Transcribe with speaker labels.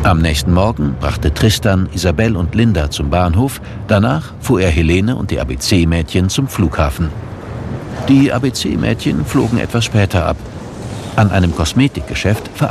Speaker 1: Am nächsten Morgen brachte Tristan Isabelle und Linda zum Bahnhof. Danach fuhr er Helene und die ABC-Mädchen zum Flughafen. Die ABC-Mädchen flogen etwas später ab. An einem Kosmetikgeschäft